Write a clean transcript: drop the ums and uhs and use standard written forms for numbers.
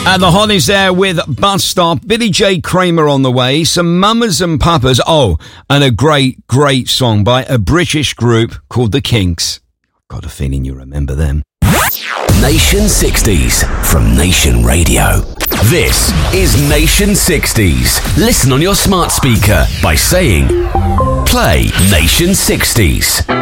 The Hollies there with Bus Stop. Billy J. Kramer on the way. Some Mamas and Papas. Oh, and a great, great song by a British group called The Kinks. Got a feeling you remember them. Nation 60s from Nation Radio. This is Nation 60s. Listen on your smart speaker by saying, play Nation 60s.